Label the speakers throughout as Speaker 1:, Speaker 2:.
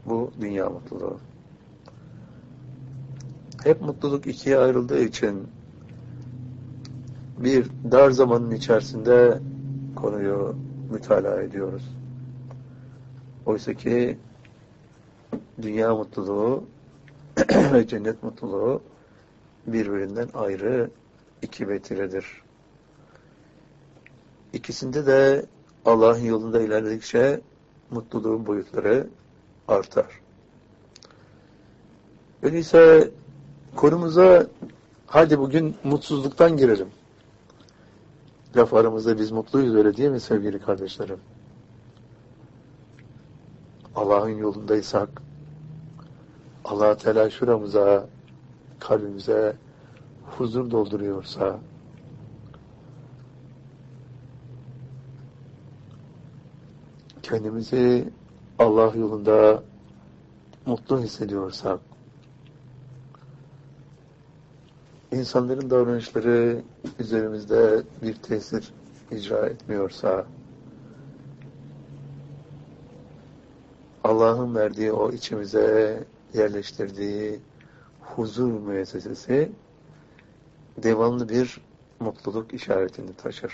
Speaker 1: bu dünya mutluluğu. Hep mutluluk ikiye ayrıldığı için bir dar zamanın içerisinde konuyu mütalaa ediyoruz. Oysa ki dünya mutluluğu ve cennet mutluluğu birbirinden ayrı iki vetiredir. İkisinde de Allah'ın yolunda ilerledikçe mutluluğun boyutları artar. Öyleyse konumuza hadi bugün mutsuzluktan girelim. Laf aramızda biz mutluyuz, öyle değil mi sevgili kardeşlerim? Allah'ın yolundaysak, Allah Teala şuramıza, kalbimize huzur dolduruyorsa, kendimizi Allah yolunda mutlu hissediyorsak, insanların davranışları üzerimizde bir tesir icra etmiyorsa, Allah'ın verdiği o içimize yerleştirdiği huzur müessesesi devamlı bir mutluluk işaretini taşır.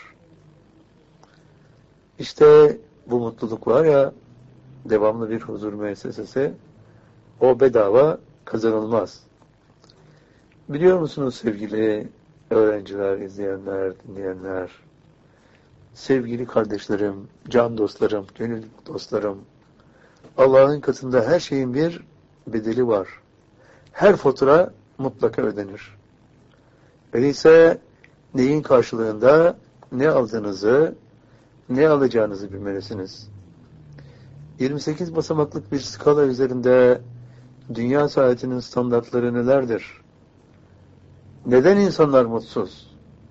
Speaker 1: İşte bu mutluluk var ya, devamlı bir huzur müessesesi, o bedava kazanılmaz. Biliyor musunuz sevgili öğrenciler, izleyenler, dinleyenler, sevgili kardeşlerim, can dostlarım, gönül dostlarım, Allah'ın katında her şeyin bir bedeli var. Her fatura mutlaka ödenir. Öyleyse neyin karşılığında ne aldığınızı, ne alacağınızı bilmelisiniz. 28 basamaklık bir skala üzerinde dünya saadetinin standartları nelerdir? Neden insanlar mutsuz?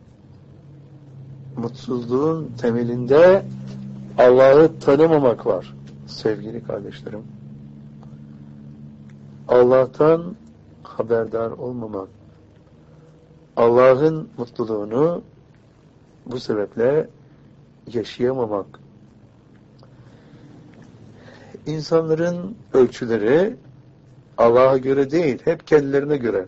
Speaker 1: Mutsuzluğun temelinde Allah'ı tanımamak var sevgili kardeşlerim. Allah'tan haberdar olmamak. Allah'ın mutluluğunu bu sebeple yaşayamamak. İnsanların ölçüleri Allah'a göre değil, hep kendilerine göre.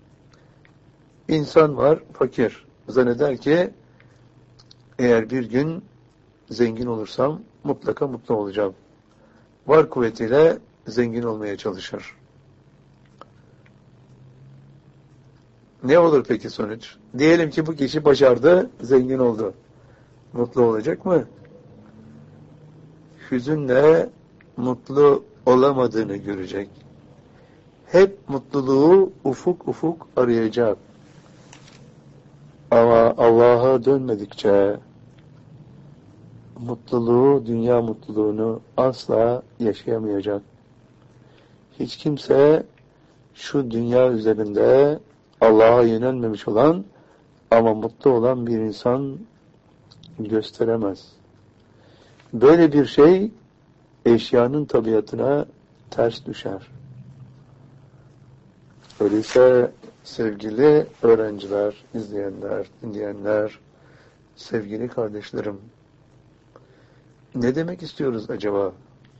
Speaker 1: İnsan var, fakir. Zanneder ki eğer bir gün zengin olursam mutlaka mutlu olacağım. Var kuvvetiyle zengin olmaya çalışır. Ne olur peki sonuç? Diyelim ki bu kişi başardı, zengin oldu. Mutlu olacak mı? Hüzünle mutlu olamadığını görecek. Hep mutluluğu ufuk ufuk arayacak. Ama Allah'a dönmedikçe mutluluğu, dünya mutluluğunu asla yaşayamayacak. Hiç kimse şu dünya üzerinde Allah'a yönelmemiş olan ama mutlu olan bir insan gösteremez. Böyle bir şey eşyanın tabiatına ters düşer. Öyleyse sevgili öğrenciler, izleyenler, dinleyenler, sevgili kardeşlerim, ne demek istiyoruz acaba?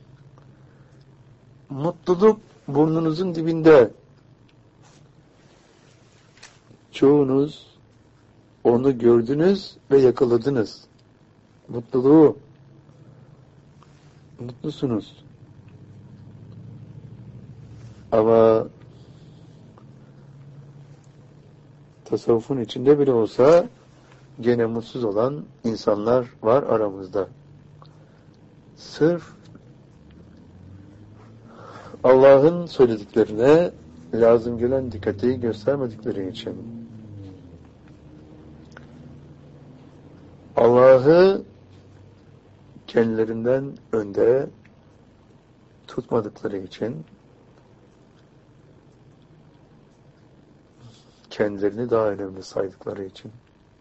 Speaker 1: Mutluluk burnunuzun dibinde. Çoğunuz onu gördünüz ve yakaladınız. Mutluluğu. Mutlusunuz. Ama tasavvufun içinde bile olsa gene mutsuz olan insanlar var aramızda. Sırf Allah'ın söylediklerine lazım gelen dikkati göstermedikleri için, Allah'ı kendilerinden önde tutmadıkları için, kendilerini daha önemli saydıkları için,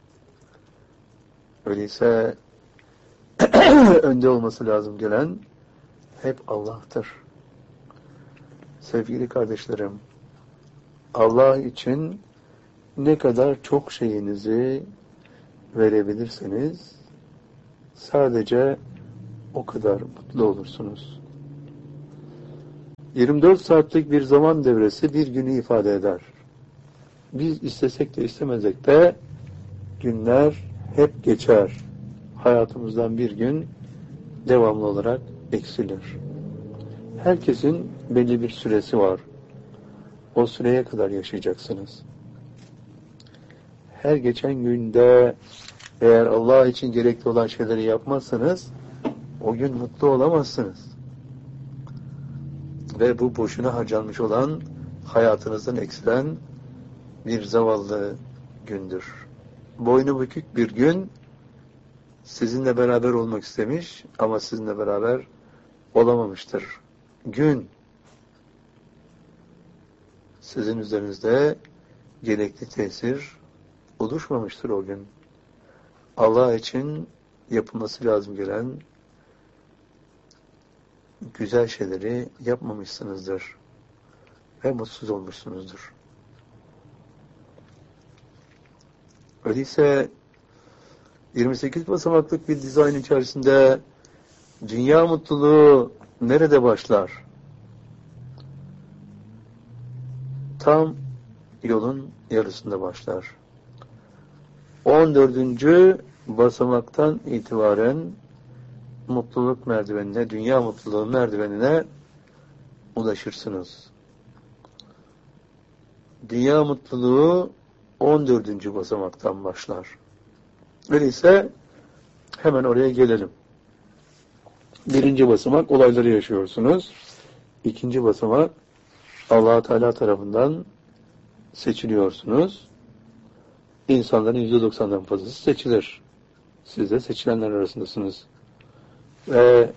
Speaker 1: öyleyse önde olması lazım gelen hep Allah'tır. Sevgili kardeşlerim, Allah için ne kadar çok şeyinizi verebilirseniz sadece o kadar mutlu olursunuz. 24 saatlik bir zaman devresi bir günü ifade eder. Biz istesek de istemezek de günler hep geçer. Hayatımızdan bir gün devamlı olarak eksilir. Herkesin belli bir süresi var. O süreye kadar yaşayacaksınız. Her geçen günde eğer Allah için gerekli olan şeyleri yapmazsanız o gün mutlu olamazsınız. Ve bu boşuna harcanmış olan hayatınızdan eksilen bir zavallı gündür. Boynu bükük bir gün sizinle beraber olmak istemiş ama sizinle beraber olamamıştır. Gün sizin üzerinizde gerekli tesir oluşmamıştır o gün. Allah için yapılması lazım gelen güzel şeyleri yapmamışsınızdır ve mutsuz olmuşsunuzdur. Öyleyse 28 basamaklık bir dizayn içerisinde dünya mutluluğu nerede başlar? Tam yolun yarısında başlar. 14. basamaktan itibaren mutluluk merdivenine, dünya mutluluğu merdivenine ulaşırsınız. Dünya mutluluğu 14. basamaktan başlar. Öyleyse hemen oraya gelelim. 1. basamak olayları yaşıyorsunuz. 2. basamak Allah Teala tarafından seçiliyorsunuz. İnsanların %90'dan fazlası seçilir. Siz de seçilenler arasındasınız. Ve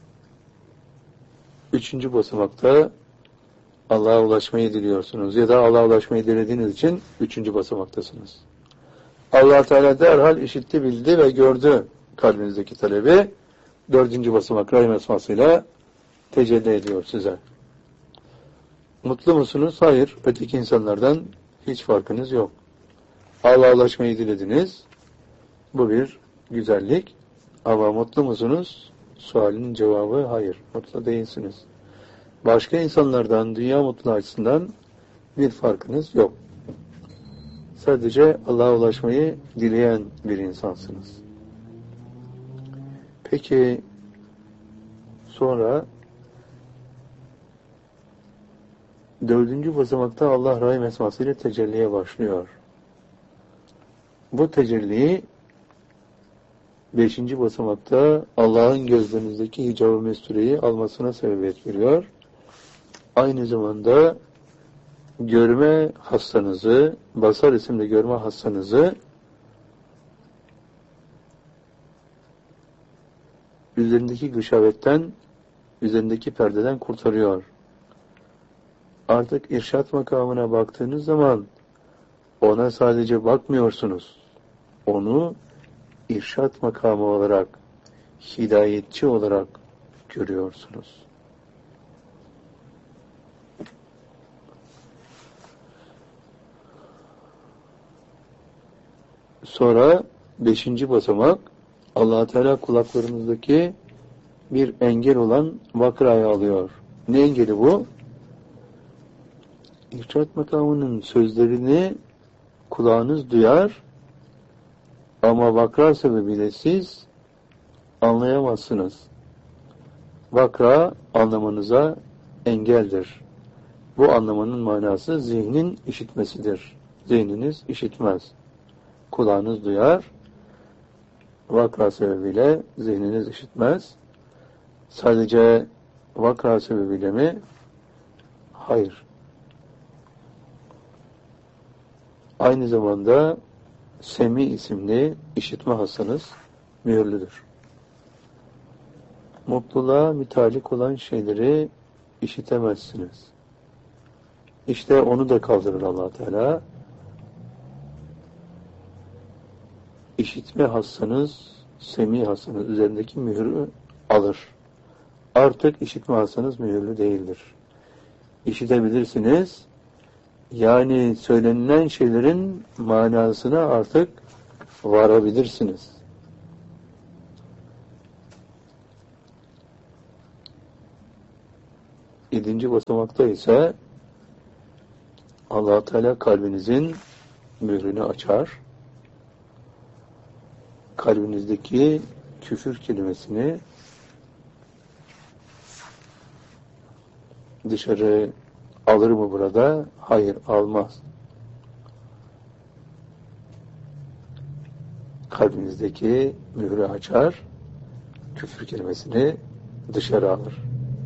Speaker 1: 3. basamakta Allah'a ulaşmayı diliyorsunuz. Ya da Allah'a ulaşmayı dilediğiniz için 3. basamaktasınız. Allah Teala derhal işitti, bildi ve gördü kalbinizdeki talebi. 4. basamak Rahim esmasıyla tecelli ediyor size. Mutlu musunuz? Hayır. Öteki insanlardan hiç farkınız yok. Allah'a ulaşmayı dilediniz. Bu bir güzellik. Ama mutlu musunuz? Sualinin cevabı hayır. Mutlu değilsiniz. Başka insanlardan dünya mutluluğu açısından bir farkınız yok. Sadece Allah'a ulaşmayı dileyen bir insansınız. Peki sonra 4. basamakta Allah Rahim esmasıyla tecelliye başlıyor. Bu tecelli 5. basamakta Allah'ın gözlerinizdeki hicab-ı mestureyi almasına sebebiyet veriyor. Aynı zamanda görme hastanızı, basar isimli görme hastanızı üzerindeki gışavetten, üzerindeki perdeden kurtarıyor. Artık irşat makamına baktığınız zaman ona sadece bakmıyorsunuz. Onu irşat makamı olarak, hidayetçi olarak görüyorsunuz. Sonra 5. basamak Allah Teala kulaklarınızdaki bir engel olan vakrayı alıyor. Ne engeli bu? İrşat makamının sözlerini kulağınız duyar ama vakra sebebiyle siz anlayamazsınız. Vakra anlamanıza engeldir. Bu anlamanın manası zihnin işitmesidir. Zihniniz işitmez. Kulağınız duyar. Vakra sebebiyle zihniniz işitmez. Sadece vakra sebebiyle mi? Hayır. Aynı zamanda Semi isimli işitme hastanız mühürlüdür. Mutluluğa mütalik olan şeyleri işitemezsiniz. İşte onu da kaldırır Allah Teala. İşitme hastanız, semi hastanız üzerindeki mührü alır. Artık işitme hastanız mühürlü değildir. İşitebilirsiniz. Yani söylenilen şeylerin manasına artık varabilirsiniz. 7. basamakta ise Allah Teala kalbinizin mührünü açar. Kalbinizdeki küfür kelimesini dışarı alır mı burada? Hayır, almaz. Kalbinizdeki mührü açar, küfür kelimesini dışarı alır.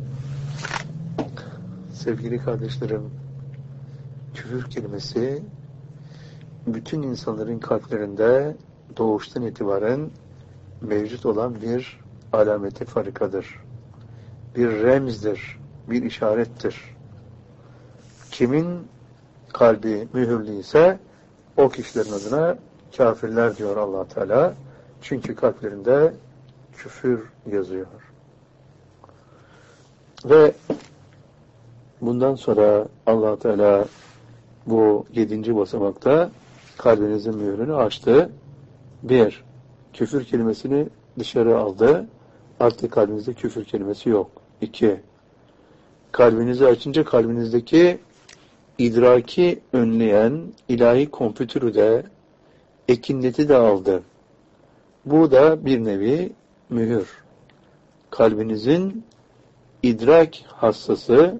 Speaker 1: Sevgili kardeşlerim, küfür kelimesi bütün insanların kalplerinde doğuştan itibaren mevcut olan bir alameti farikadır. Bir remzdir, bir işarettir. Kimin kalbi mühürlü ise o kişilerin adına kafirler diyor Allah Teala. Çünkü kalplerinde küfür yazıyor. Ve bundan sonra Allah Teala bu 7. basamakta kalbinizin mühürünü açtı. 1. Küfür kelimesini dışarı aldı. Artık kalbinizde küfür kelimesi yok. 2. Kalbinizi açınca kalbinizdeki idraki önleyen ilahi kompütürü de ekinleti de aldı. Bu da bir nevi mühür. Kalbinizin idrak hassası,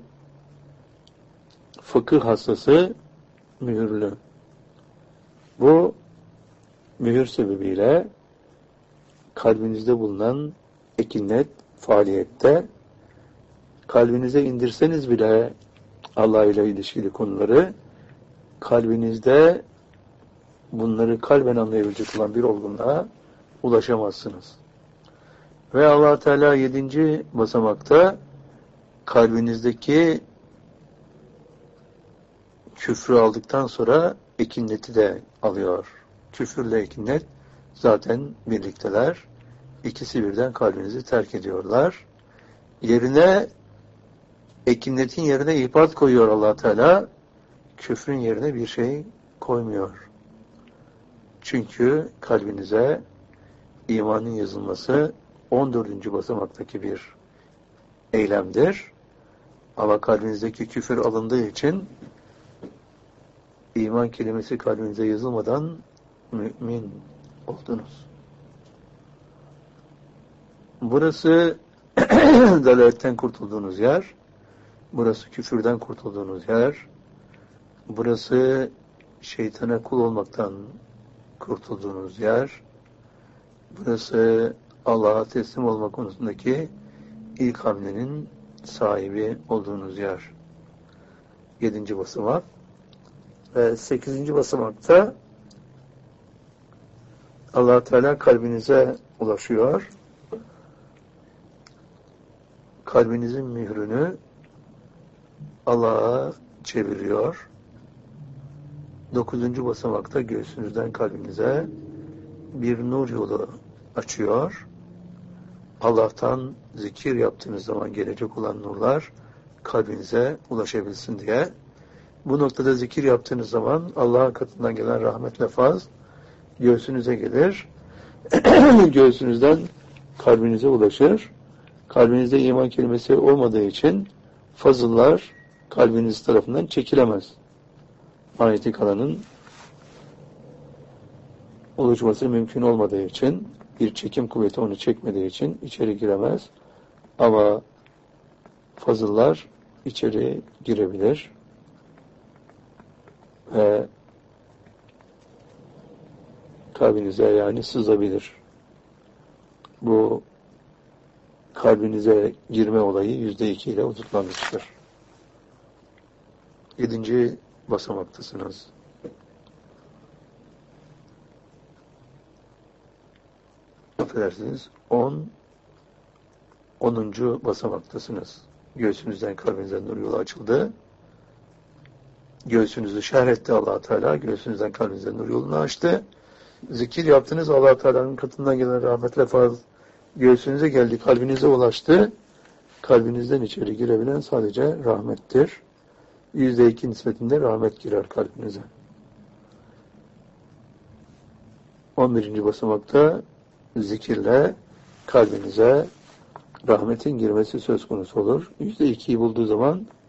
Speaker 1: fıkıh hassası mühürlü. Bu mühür sebebiyle kalbinizde bulunan ekinlet faaliyette, kalbinize indirseniz bile Allah ile ilişkili konuları, kalbinizde bunları kalben anlayabilecek olan bir olgunluğa ulaşamazsınız. Ve Allah Teala 7. basamakta kalbinizdeki küfrü aldıktan sonra ekinleti de alıyor. Küfürle ekinlet zaten birlikteler. İkisi birden kalbinizi terk ediyorlar. Yerine ekinletin yerine ihbat koyuyor Allah Teala. Küfrün yerine bir şey koymuyor. Çünkü kalbinize imanın yazılması 14. basamaktaki bir eylemdir. Ama kalbinizdeki küfür alındığı için iman kelimesi kalbinize yazılmadan mümin oldunuz. Burası dalaletten kurtulduğunuz yer. Burası küfürden kurtulduğunuz yer. Burası şeytana kul olmaktan kurtulduğunuz yer. Burası Allah'a teslim olma konusundaki ilk hamlenin sahibi olduğunuz yer. 7. basamak. Ve 8. basamakta Allah Teala kalbinize ulaşıyor. Kalbinizin mührünü Allah'a çeviriyor. 9. basamakta göğsünüzden kalbinize bir nur yolu açıyor. Allah'tan zikir yaptığınız zaman gelecek olan nurlar kalbinize ulaşabilsin diye. Bu noktada zikir yaptığınız zaman Allah'ın katından gelen rahmetle faz göğsünüze gelir. Göğsünüzden kalbinize ulaşır. Kalbinizde iman kelimesi olmadığı için fazıllar kalbiniz tarafından çekilemez. Manyetik alanın oluşması mümkün olmadığı için, bir çekim kuvveti onu çekmediği için içeri giremez. Ama fazıllar içeri girebilir. Ve kalbinize yani sızabilir. Bu kalbinize girme olayı %2 ile uzutlanmıştır. 7. basamaktasınız. Affedersiniz. 10. basamaktasınız. Göğsünüzden kalbinizden nur yolu açıldı. Göğsünüzü şerh etti Allah Teala. Göğsünüzden kalbinizden nur yolunu açtı. Zikir yaptınız. Allah Teala'nın katından gelen rahmetle faz göğsünüze geldi. Kalbinize ulaştı. Kalbinizden içeri girebilen sadece rahmettir. %2 nispetinde rahmet girer kalbinize. 11. basamakta zikirle kalbinize rahmetin girmesi söz konusu olur. %2'yi bulduğu zaman